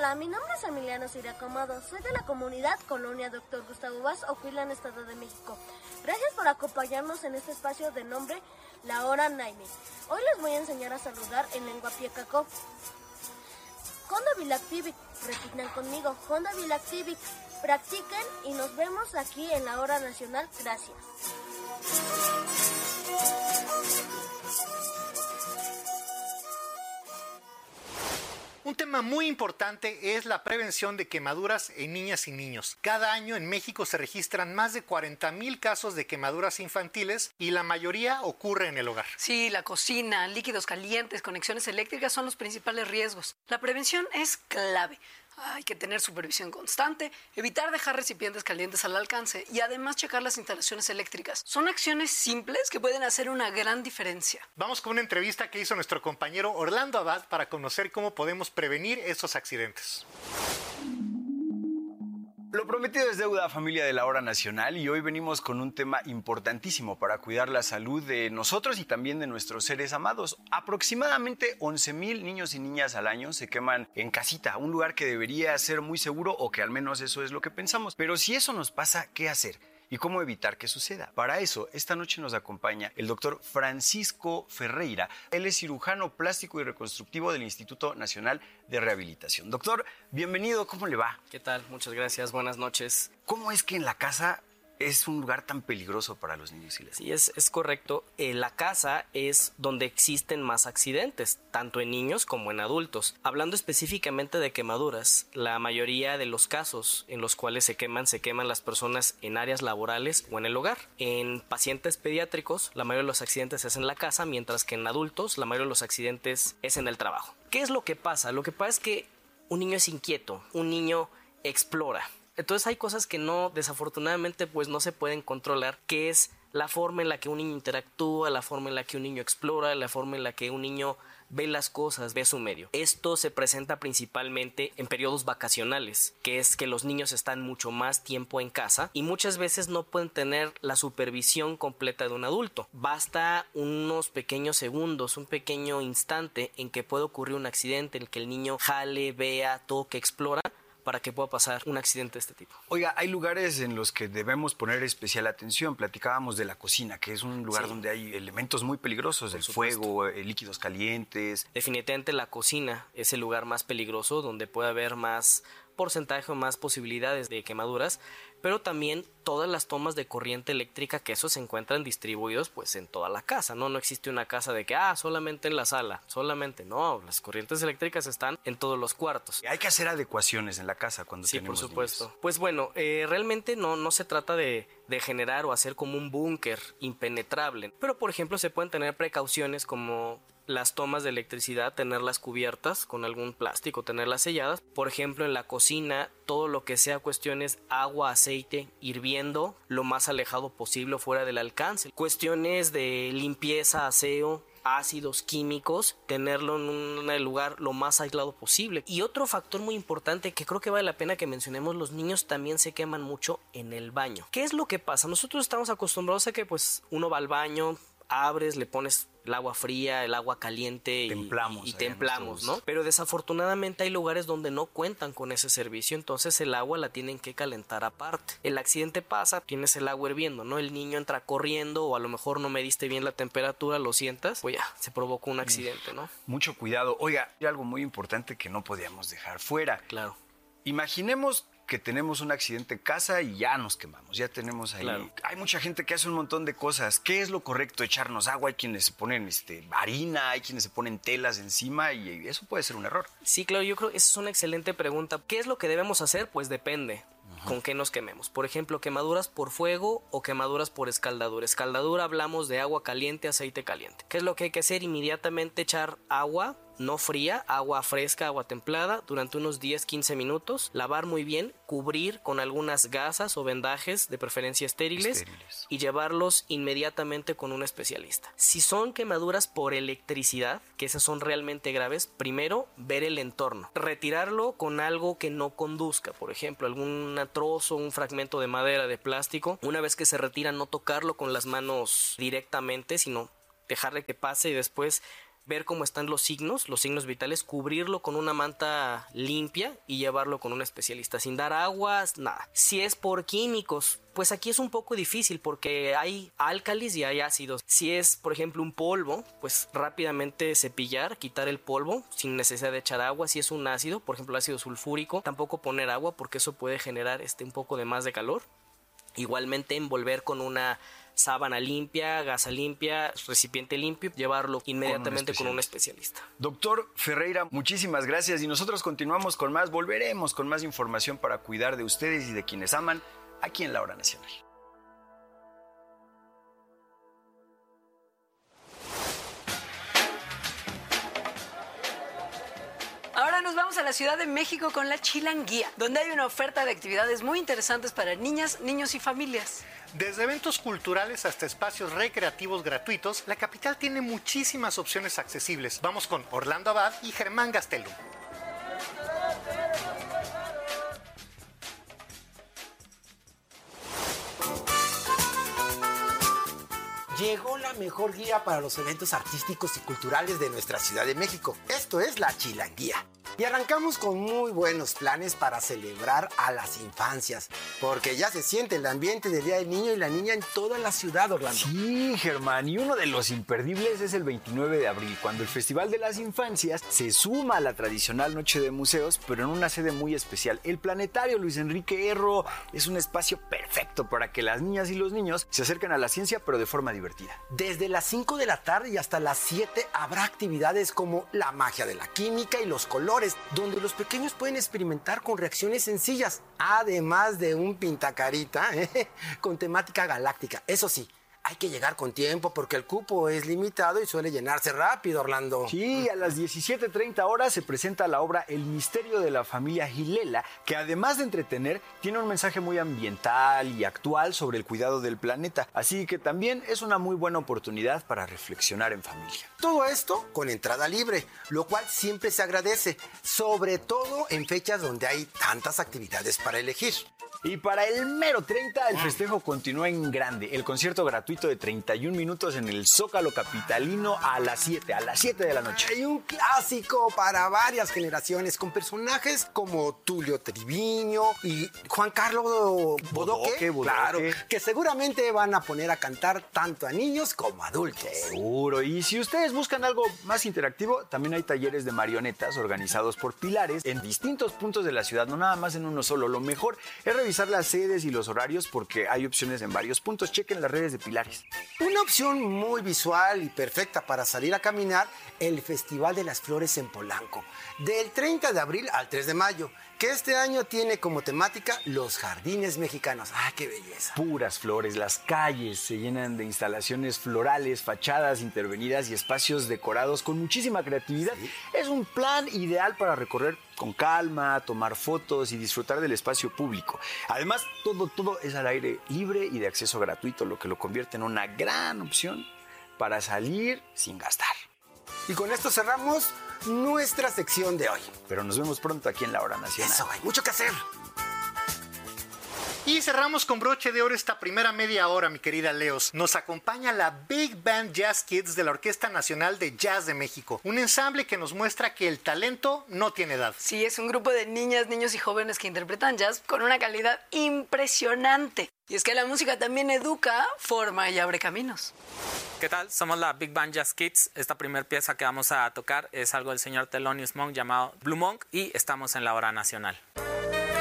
Hola, mi nombre es Emiliano Siriaco Amado, soy de la comunidad Colonia Dr. Gustavo Vaz, Ocotlán, Estado de México. Gracias por acompañarnos en este espacio de nombre La Hora Naime. Hoy les voy a enseñar a saludar en lengua piecaco. Honda Vilactivic, repitan conmigo, Honda Vilactivic. Practiquen y nos vemos aquí en la Hora Nacional. Gracias. Un tema muy importante es la prevención de quemaduras en niñas y niños. Cada año en México se registran más de 40,000 casos de quemaduras infantiles y la mayoría ocurre en el hogar. Sí, la cocina, líquidos calientes, conexiones eléctricas son los principales riesgos. La prevención es clave. Hay que tener supervisión constante, evitar dejar recipientes calientes al alcance y además checar las instalaciones eléctricas. Son acciones simples que pueden hacer una gran diferencia. Vamos con una entrevista que hizo nuestro compañero Orlando Abad para conocer cómo podemos prevenir esos accidentes. Lo prometido es deuda, familia de la Hora Nacional, y hoy venimos con un tema importantísimo para cuidar la salud de nosotros y también de nuestros seres amados. Aproximadamente 11,000 niños y niñas al año se queman en casita, un lugar que debería ser muy seguro, o que al menos eso es lo que pensamos. Pero si eso nos pasa, ¿qué hacer? ¿Y cómo evitar que suceda? Para eso, esta noche nos acompaña el doctor Francisco Ferreira. Él es cirujano plástico y reconstructivo del Instituto Nacional de Rehabilitación. Doctor, bienvenido, ¿cómo le va? ¿Qué tal? Muchas gracias, buenas noches. ¿Cómo es que en la casa es un lugar tan peligroso para los niños y las niñas? Sí, es correcto. La casa es donde existen más accidentes, tanto en niños como en adultos. Hablando específicamente de quemaduras, la mayoría de los casos en los cuales se queman las personas en áreas laborales o en el hogar. En pacientes pediátricos, la mayoría de los accidentes es en la casa, mientras que en adultos, la mayoría de los accidentes es en el trabajo. ¿Qué es lo que pasa? Lo que pasa es que un niño es inquieto, un niño explora. Entonces hay cosas que desafortunadamente no se pueden controlar, que es la forma en la que un niño interactúa, la forma en la que un niño explora, la forma en la que un niño ve las cosas, ve su medio. Esto se presenta principalmente en periodos vacacionales, que es que los niños están mucho más tiempo en casa y muchas veces no pueden tener la supervisión completa de un adulto. Basta unos pequeños segundos, un pequeño instante en que puede ocurrir un accidente, en el que el niño jale, vea, toque, explora, para que pueda pasar un accidente de este tipo. Oiga, hay lugares en los que debemos poner especial atención. Platicábamos de la cocina, que es un lugar donde hay elementos muy peligrosos, el fuego, líquidos calientes. Definitivamente la cocina es el lugar más peligroso, donde puede haber más porcentaje o más posibilidades de quemaduras, pero también todas las tomas de corriente eléctrica, que esos se encuentran distribuidos en toda la casa, ¿no? No existe una casa de que solamente en la sala, solamente no, las corrientes eléctricas están en todos los cuartos. Hay que hacer adecuaciones en la casa cuando tenemos por supuesto. niños. Pues bueno, realmente no se trata de generar o hacer como un búnker impenetrable, pero por ejemplo se pueden tener precauciones como las tomas de electricidad, tenerlas cubiertas con algún plástico, tenerlas selladas. Por ejemplo, en la cocina, todo lo que sea cuestiones agua, aceite, hirviendo, lo más alejado posible fuera del alcance. Cuestiones de limpieza, aseo, ácidos químicos, tenerlo en un lugar lo más aislado posible. Y otro factor muy importante que creo que vale la pena que mencionemos, los niños también se queman mucho en el baño. ¿Qué es lo que pasa? Nosotros estamos acostumbrados a que uno va al baño, abres, le pones el agua fría, el agua caliente y templamos, ¿no? Pero desafortunadamente hay lugares donde no cuentan con ese servicio, entonces el agua la tienen que calentar aparte. El accidente pasa, tienes el agua hirviendo, ¿no? El niño entra corriendo o a lo mejor no mediste bien la temperatura, lo sientas, pues ya, se provocó un accidente, ¿no? Mucho cuidado. Oiga, hay algo muy importante que no podíamos dejar fuera. Claro. Imaginemos que tenemos un accidente en casa y ya nos quemamos, ya tenemos ahí. Claro. Hay mucha gente que hace un montón de cosas. ¿Qué es lo correcto? Echarnos agua, hay quienes se ponen harina, hay quienes se ponen telas encima y eso puede ser un error. Sí, claro, yo creo que esa es una excelente pregunta. ¿Qué es lo que debemos hacer? Pues depende. ¿Con qué nos quememos? Por ejemplo, quemaduras por fuego o quemaduras por escaldadura. Escaldadura hablamos de agua caliente, aceite caliente. ¿Qué es lo que hay que hacer? Inmediatamente echar agua, no fría, agua fresca, agua templada, durante unos 10-15 minutos, lavar muy bien, cubrir con algunas gasas o vendajes, de preferencia estériles, y llevarlos inmediatamente con un especialista. Si son quemaduras por electricidad, que esas son realmente graves, primero ver el entorno, retirarlo con algo que no conduzca, por ejemplo, algún trozo, un fragmento de madera, de plástico. Una vez que se retira, no tocarlo con las manos directamente, sino dejarle que pase y después ver cómo están los signos vitales, cubrirlo con una manta limpia y llevarlo con un especialista, sin dar aguas, nada. Si es por químicos, pues aquí es un poco difícil porque hay álcalis y hay ácidos. Si es, por ejemplo, un polvo, pues rápidamente cepillar, quitar el polvo sin necesidad de echar agua. Si es un ácido, por ejemplo, ácido sulfúrico, tampoco poner agua porque eso puede generar un poco de más de calor. Igualmente envolver con una sábana limpia, gasa limpia, recipiente limpio, llevarlo inmediatamente con un especialista. Doctor Ferreira, muchísimas gracias y nosotros continuamos con más, volveremos con más información para cuidar de ustedes y de quienes aman aquí en La Hora Nacional. Ahora nos vamos a la Ciudad de México con la Chilanguía, donde hay una oferta de actividades muy interesantes para niñas, niños y familias. Desde eventos culturales hasta espacios recreativos gratuitos, la capital tiene muchísimas opciones accesibles. Vamos con Orlando Abad y Germán Gastelum. Llegó la mejor guía para los eventos artísticos y culturales de nuestra Ciudad de México. Esto es la Chilanguía. Y arrancamos con muy buenos planes para celebrar a las infancias, porque ya se siente el ambiente del Día del Niño y la Niña en toda la ciudad, Orlando. Sí, Germán, y uno de los imperdibles es el 29 de abril, cuando el Festival de las Infancias se suma a la tradicional Noche de Museos, pero en una sede muy especial. El Planetario Luis Enrique Erro es un espacio perfecto para que las niñas y los niños se acerquen a la ciencia, pero de forma divertida. Desde las 5 de la tarde y hasta las 7 habrá actividades como la magia de la química y los colores, donde los pequeños pueden experimentar con reacciones sencillas, además de un pintacarita con temática galáctica. Eso sí, hay que llegar con tiempo porque el cupo es limitado y suele llenarse rápido, Orlando. Sí, a las 17:30 horas se presenta la obra El misterio de la familia Gilela, que además de entretener, tiene un mensaje muy ambiental y actual sobre el cuidado del planeta. Así que también es una muy buena oportunidad para reflexionar en familia. Todo esto con entrada libre, lo cual siempre se agradece, sobre todo en fechas donde hay tantas actividades para elegir. Y para el mero 30, el festejo continúa en grande. El concierto gratuito de 31 minutos en el Zócalo capitalino a las 7 de la noche. Hay un clásico para varias generaciones con personajes como Tulio Triviño y Juan Carlos Bodoque. Claro, que seguramente van a poner a cantar tanto a niños como a adultos. Seguro. Y si ustedes buscan algo más interactivo, también hay talleres de marionetas organizados por Pilares en distintos puntos de la ciudad, no nada más en uno solo. Lo mejor es revisar las sedes y los horarios porque hay opciones en varios puntos. Chequen las redes de Pilares. Una opción muy visual y perfecta para salir a caminar, el Festival de las Flores en Polanco, del 30 de abril al 3 de mayo, que este año tiene como temática los jardines mexicanos. ¡Ah, qué belleza! Puras flores, las calles se llenan de instalaciones florales, fachadas intervenidas y espacios decorados con muchísima creatividad. ¿Sí? Es un plan ideal para recorrer con calma, tomar fotos y disfrutar del espacio público. Además, todo es al aire libre y de acceso gratuito, lo que lo convierte en una gran opción para salir sin gastar. Y con esto cerramos nuestra sección de hoy. Pero nos vemos pronto aquí en La Hora Nacional. Eso, hay mucho que hacer. Y cerramos con broche de oro esta primera media hora, mi querida Leos. Nos acompaña la Big Band Jazz Kids de la Orquesta Nacional de Jazz de México. Un ensamble que nos muestra que el talento no tiene edad. Sí, es un grupo de niñas, niños y jóvenes que interpretan jazz con una calidad impresionante. Y es que la música también educa, forma y abre caminos. ¿Qué tal? Somos la Big Band Jazz Kids. Esta primera pieza que vamos a tocar es algo del señor Thelonious Monk llamado Blue Monk y estamos en La Hora Nacional.